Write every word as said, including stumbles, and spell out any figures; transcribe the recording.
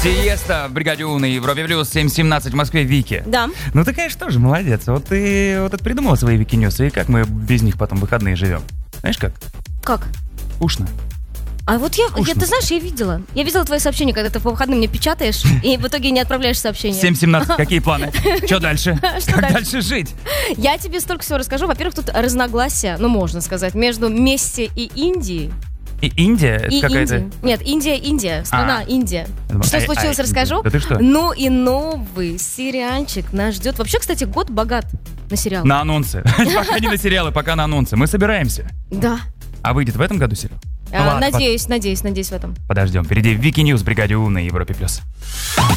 Тиеста в бригаде У на Европе плюс, семь семнадцать в Москве, Вики. Да. Ну ты, конечно, тоже молодец. Вот ты вот это придумала свои Вики Ньюс, и как мы без них потом выходные живем? Знаешь как? Как? Скучно. А вот я, Скучно. я, ты знаешь, я видела. Я видела твои сообщения, когда ты по выходным мне печатаешь, и в итоге не отправляешь сообщения. семь семнадцать, какие планы? Что дальше? Что Как дальше? дальше жить? Я тебе столько всего расскажу. Во-первых, тут разногласия, ну, можно сказать, между Месси и Индией. И Индия? Это И какая-то... Индией. Нет, Индия, Индия. Страна А. Индия. думаю, Что ай- случилось, ай, расскажу. да ты что? Ну и новый сериальчик нас ждет. Вообще, кстати, год богат на сериал. На анонсы. Пока не на сериалы, пока на анонсы. Мы собираемся. Да. А выйдет в этом году сериал? Ну А, ладно, надеюсь, надеюсь, надеюсь в этом. Подождем. Впереди Вики Ньюс в бригаде У на Европе плюс.